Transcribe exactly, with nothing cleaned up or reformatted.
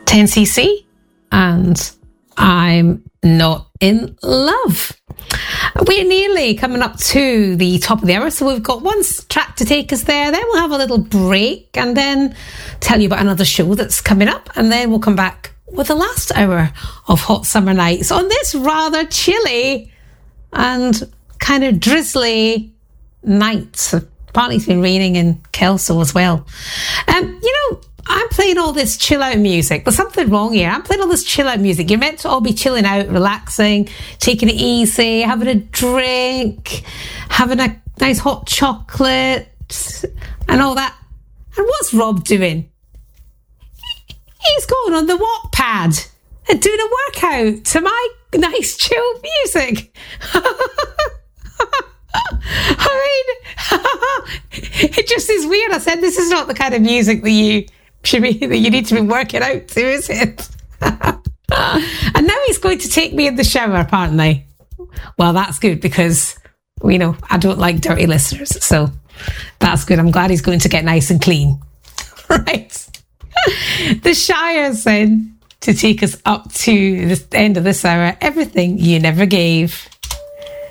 ten C C, and I'm not in love. We're nearly coming up to the top of the hour, so we've got one track to take us there. Then we'll have a little break and then tell you about another show that's coming up, and then we'll come back with the last hour of Hot Summer Nights on this rather chilly and kind of drizzly night. Apparently it's been raining in Kelso as well. Um, you know, I'm playing all this chill out music. There's something wrong here. I'm playing all this chill out music. You're meant to all be chilling out, relaxing, taking it easy, having a drink, having a nice hot chocolate and all that. And what's Rob doing? He's going on the Wattpad and doing a workout to my nice chill music. I mean, it just is weird. I said, this is not the kind of music that you should be, that you need to be working out to, is it? And now he's going to take me in the shower, apparently. Well, that's good because, you know, I don't like dirty listeners. So that's good. I'm glad he's going to get nice and clean. Right. The Shire's in to take us up to the end of this hour. Everything You Never Gave.